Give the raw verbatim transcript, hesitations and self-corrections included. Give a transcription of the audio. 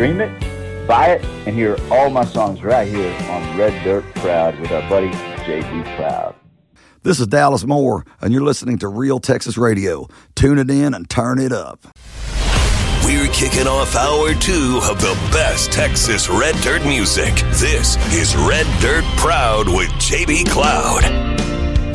stream it, buy it, and hear all my songs right here on Red Dirt Proud with our buddy J B Cloud. This is Dallas Moore, and you're listening to Real Texas Radio. Tune it in and turn it up. We're kicking off hour two of the best Texas Red Dirt music. This is Red Dirt Proud with J B Cloud.